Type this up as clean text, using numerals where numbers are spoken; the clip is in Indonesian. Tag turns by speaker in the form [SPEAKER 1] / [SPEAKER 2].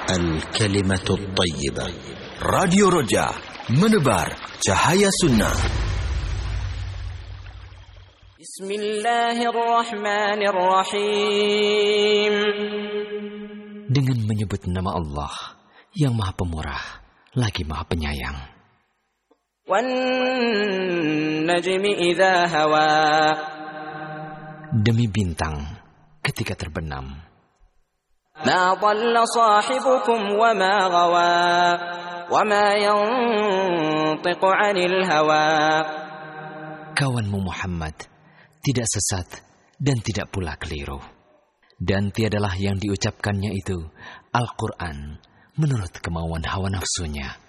[SPEAKER 1] Al-Kalimatul Thayyibah. Radio Roja, menebar cahaya sunnah.
[SPEAKER 2] Bismillahirrahmanirrahim.
[SPEAKER 3] Dengan menyebut nama Allah yang Maha Pemurah lagi Maha Penyayang.
[SPEAKER 2] Wan najmi idza hawa.
[SPEAKER 3] Demi bintang ketika terbenam.
[SPEAKER 2] Ma dhalla sahibukum wa ma ghawa. Wa ma yantiqu 'anil hawa.
[SPEAKER 3] Kawanmu Muhammad tidak sesat dan tidak pula keliru. Dan tiadalah yang diucapkannya itu Al-Quran menurut kemauan hawa nafsunya.